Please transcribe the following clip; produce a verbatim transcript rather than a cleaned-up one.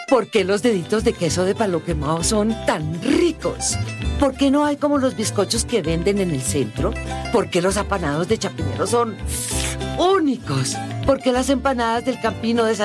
¿Por qué los deditos de queso de palo quemado son tan ricos? ¿Por qué no hay como los bizcochos que venden en el centro? ¿Por qué los apanados de Chapinero son únicos? ¿Por qué las empanadas del Campino de